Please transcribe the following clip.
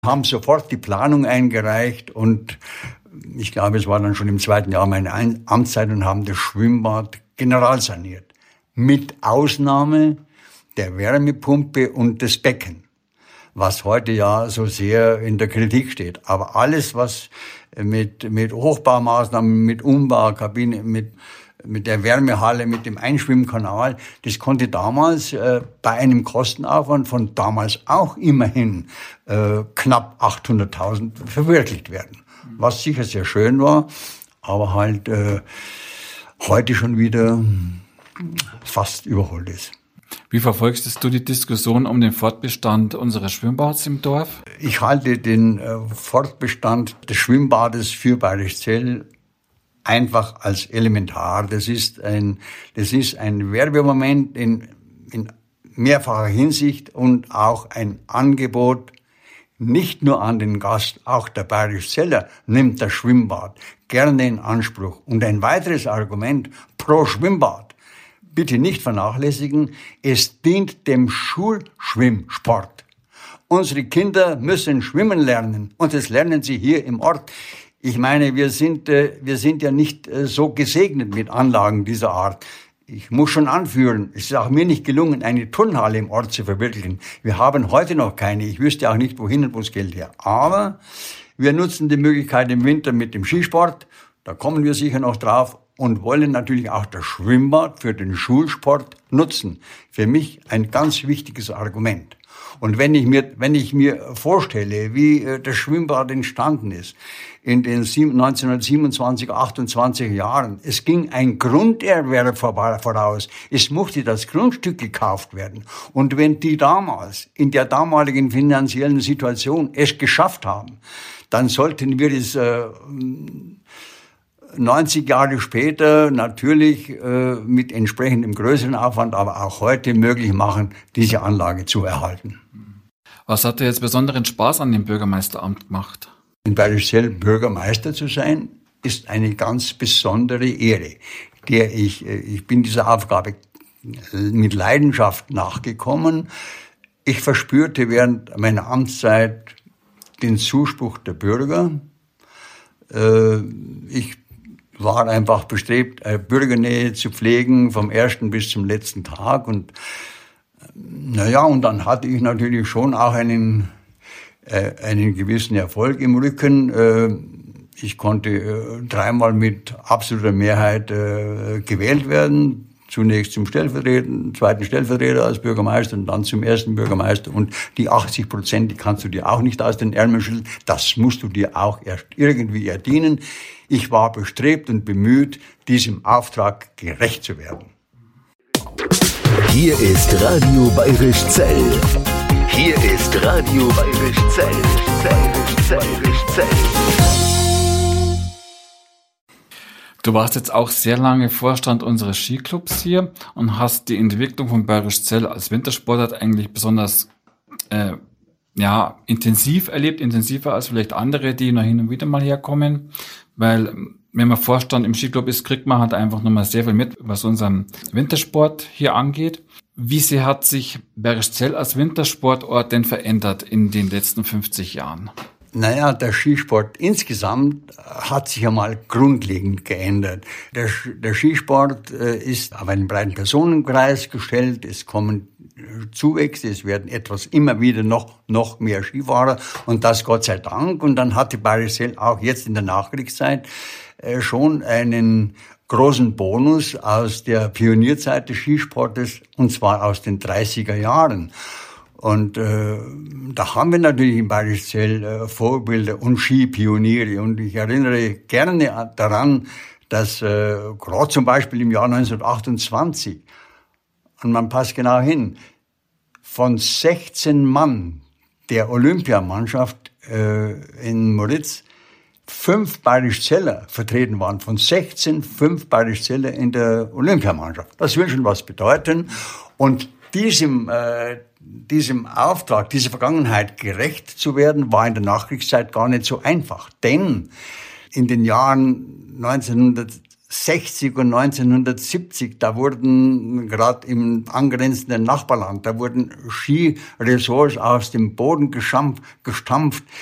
Haben sofort die Planung eingereicht und ich glaube, es war dann schon im 2. Jahr meiner Amtszeit und haben das Schwimmbad generalsaniert. Mit Ausnahme der Wärmepumpe und des Becken, was heute ja so sehr in der Kritik steht. Aber alles, was mit Hochbaumaßnahmen, mit Umbaukabine, mit der Wärmehalle, mit dem Einschwimmkanal, das konnte damals bei einem Kostenaufwand von damals auch immerhin knapp 800.000 verwirklicht werden. Was sicher sehr schön war, aber halt heute schon wieder fast überholt ist. Wie verfolgst du die Diskussion um den Fortbestand unseres Schwimmbads im Dorf? Ich halte den Fortbestand des Schwimmbades für Bayrischzell einfach als elementar. Das ist ein Werbemoment in mehrfacher Hinsicht und auch ein Angebot nicht nur an den Gast, auch der Bayrischzeller nimmt das Schwimmbad gerne in Anspruch. Und ein weiteres Argument pro Schwimmbad, bitte nicht vernachlässigen, es dient dem Schulschwimmsport. Unsere Kinder müssen schwimmen lernen und das lernen sie hier im Ort. Ich meine, wir sind ja nicht so gesegnet mit Anlagen dieser Art. Ich muss schon anführen, es ist auch mir nicht gelungen, eine Turnhalle im Ort zu verwirklichen. Wir haben heute noch keine. Ich wüsste auch nicht, wohin und wo das Geld her. Aber wir nutzen die Möglichkeit im Winter mit dem Skisport. Da kommen wir sicher noch drauf und wollen natürlich auch das Schwimmbad für den Schulsport nutzen. Für mich ein ganz wichtiges Argument. Und wenn ich mir vorstelle, wie das Schwimmbad entstanden ist, in den 1927, 28 Jahren, es ging ein Grunderwerb voraus. Es musste das Grundstück gekauft werden. Und wenn die damals, in der damaligen finanziellen Situation, es geschafft haben, dann sollten wir das 90 Jahre später natürlich mit entsprechendem größeren Aufwand, aber auch heute möglich machen, diese Anlage zu erhalten. Was hat dir jetzt besonderen Spaß an dem Bürgermeisteramt gemacht? In Bayrischzell Bürgermeister zu sein, ist eine ganz besondere Ehre, der ich bin dieser Aufgabe mit Leidenschaft nachgekommen. Ich verspürte während meiner Amtszeit den Zuspruch der Bürger. Ich war einfach bestrebt, Bürgernähe zu pflegen vom ersten bis zum letzten Tag und und dann hatte ich natürlich schon auch einen gewissen Erfolg im Rücken. Ich konnte 3-mal mit absoluter Mehrheit gewählt werden. Zunächst zum zweiten Stellvertreter als Bürgermeister und dann zum ersten Bürgermeister. Und die 80%, die kannst du dir auch nicht aus den Ärmeln schütteln. Das musst du dir auch erst irgendwie erdienen. Ich war bestrebt und bemüht, diesem Auftrag gerecht zu werden. Hier ist Radio Bayrischzell. Hier ist Radio Bayrischzell. Du warst jetzt auch sehr lange Vorstand unseres Skiclubs hier und hast die Entwicklung von Bayrischzell als Wintersportart eigentlich besonders intensiv erlebt, intensiver als vielleicht andere, die noch hin und wieder mal herkommen, weil wenn man Vorstand im Skiclub ist, kriegt man halt einfach nochmal sehr viel mit, was unseren Wintersport hier angeht. Wie sehr hat sich Bayrischzell als Wintersportort denn verändert in den letzten 50 Jahren? Naja, der Skisport insgesamt hat sich einmal grundlegend geändert. Der Skisport ist auf einen breiten Personenkreis gestellt. Es kommen Zuwächse, es werden immer wieder noch mehr Skifahrer und das Gott sei Dank. Und dann hatte Bayrischzell auch jetzt in der Nachkriegszeit schon einen großen Bonus aus der Pionierzeit des Skisportes, und zwar aus den 30er Jahren. Und da haben wir natürlich in Bayrischzell Vorbilder und Skipioniere. Und ich erinnere gerne daran, dass gerade zum Beispiel im Jahr 1928, und man passt genau hin, von 16 Mann der Olympiamannschaft in Moritz 5 Bayrischzeller vertreten waren. Von 16, 5 Bayrischzeller in der Olympiamannschaft. Das will schon was bedeuten. Und diesem Auftrag, dieser Vergangenheit gerecht zu werden, war in der Nachkriegszeit gar nicht so einfach. Denn in den Jahren 1960 und 1970, da wurden gerade im angrenzenden Nachbarland, da wurden Skiresorts aus dem Boden gestampft.